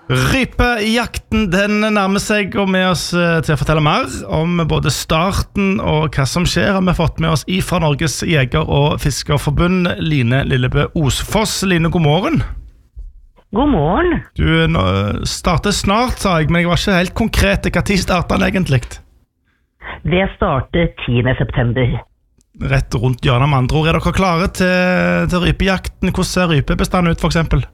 Rypejakten, den nærmer seg, og med oss til å fortelle mer om både starten og hva som skjer, har vi fått med oss fra Norges Jeger- og Fiskerforbund, Line Lillebø Osfoss. Line, god morgen. God morgen. Du starter snart, sa jeg, men jeg var ikke helt konkret. Hva tid starter den egentlig? Det starter 10. september. Rett rundt hjørnet, med andre ord. Er dere klare til rypejakten? Hvordan ser rypebestanden ut, for eksempel?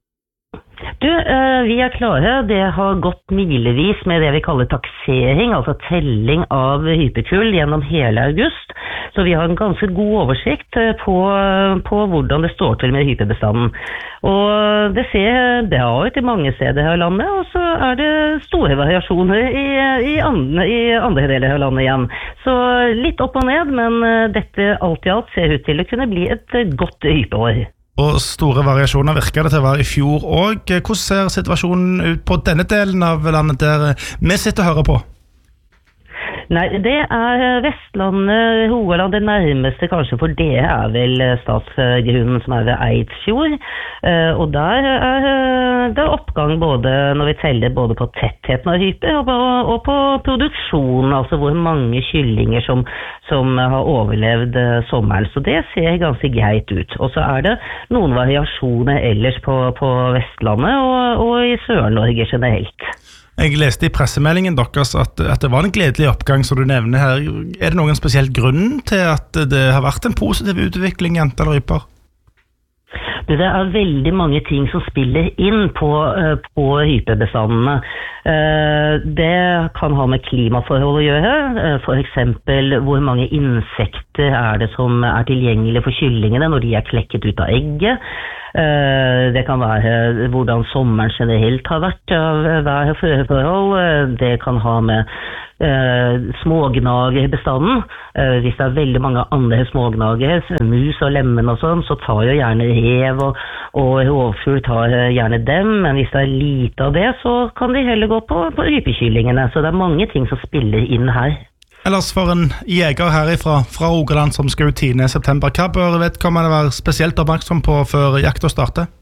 Vi er klare. Det har gått milevis med det vi kaller taksering, altså telling av hypekull gjennom hele august. Så vi har en ganske god oversikt på hvordan det står til med hypebestanden. Og det har jo til mange steder her i landet, og så er det store variasjoner i andre deler av landet igjen. Så litt opp og ned, men dette alt i alt ser ut til å kunne bli et godt hypeår. Og store variasjoner virker det til å være i fjor også. Hvordan ser situasjonen ut på denne delen av landet der vi sitter og hører på? Nei, det er Vestlandet, Rogaland, det nærmeste kanskje, for det er vel statsgrunnen som er ved Eidsfjord. Og der er det oppgang både når vi teller både på tettheten av hyper og på produksjonen, altså hvor mange kyllinger som har overlevd sommeren. Så det ser ganske greit ut. Og så er det noen variasjoner ellers på Vestlandet og i Sør-Norge generelt. Jeg leste i pressemeldingen deres at det var en gledelig oppgang, som du nevner her. Er det noen spesiell grunn til at det har vært en positiv utvikling i antall ryper? Det er veldig mange ting som spiller inn på hypebestandene. Det kan ha med klimaforhold å gjøre, for eksempel hvor mange insekter er det som er tilgjengelige for kyllingene når de er klekket ut av egget. Det kan være hvordan sommeren generelt har vært av vær- og føreforhold. Det kan ha med smågnagerbestanden. Hvis det er veldig mange andre smågnager, mus og lemmen og sånn, så tar jo gjerne rev og rovfugl tar gjerne dem, men hvis det er lite av det, så kan de heller gå på rypekyllingene. Så det er mange ting som spiller inn her. Ellers for en jeger herifra fra Rogaland som skal ut 10. september, hva bør vedkommende være spesielt oppmerksom på før jakta starter?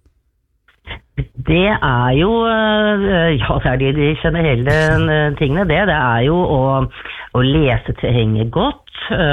Det er jo, det er de generelle tingene. Det er jo å lese terrenget godt,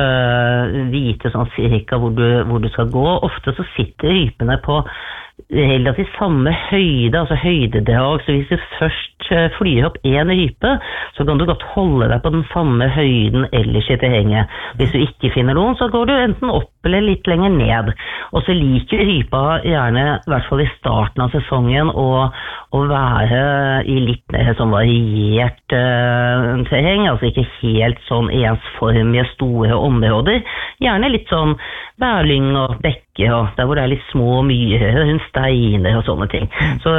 vite sånn cirka hvor du skal gå. Ofte så sitter rypene på relativt samme høyde, altså høydedrag, så hvis du først flyr opp en rype, så kan du godt holde deg på den samme høyden ellers i terrenget. Hvis du ikke finner noen, så går du enten opp eller litt lenger ned. Og så liker rypa gjerne, i hvert fall i starten av sesongen, å være i litt mer sånn variert terreng, altså ikke helt sånn ensformige store områder. Gjerne litt sånn bærlyng og bekke, og der hvor det er litt små myrer, steiner og sånne ting. Så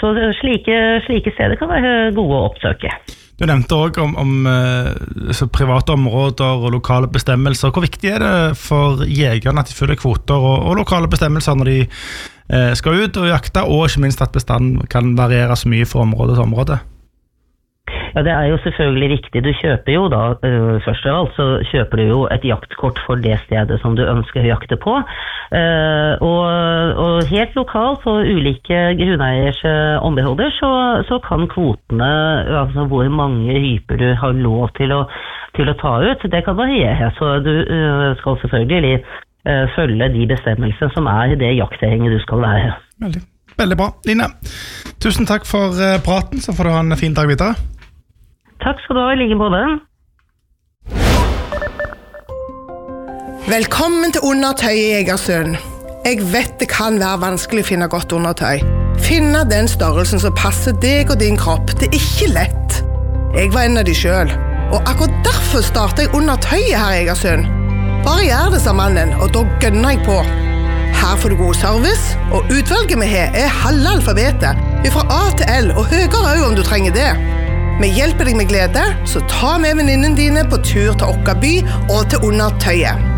slike steder kan være gode å oppsøke. Du nevnte også om private områder og lokale bestemmelser. Hvor viktig er det for jegerne at de følger kvoter og lokale bestemmelser når de skal ut og jakte, og ikke minst at bestanden kan variere så mye fra område til område? Ja, det er jo selvfølgelig viktig. Du kjøper jo da, først og alt, så kjøper du jo et jaktkort for det stedet som du ønsker å jakte på. Og helt lokalt på ulike grunneiers områder, så kan kvotene, altså hvor mange hyper du har lov til å ta ut, det kan variere. Så du skal selvfølgelig følge de bestemmelsene som er i det jaktterrenget du skal være. Veldig bra. Line, tusen takk for praten, så får du ha en fin dag videre. Takk skal du ha, i like måte. Velkommen til Undertøy i Egersund. Jeg vet det kan være vanskelig å finne godt undertøy. Finne den størrelsen som passer deg og din kropp, det er ikke lett. Jeg var en av de selv, og akkurat derfor startet jeg Undertøyet her i Egersund. Bare gjør det, sa mannen, og da gønner jeg på. Her får du god service, og utvalget vi har er halve alfabetet, fra A til L, og høyere også om du trenger det. Vi hjelper deg med glede, så ta med venninnene dine på tur til Okkaby og til Undertøyet.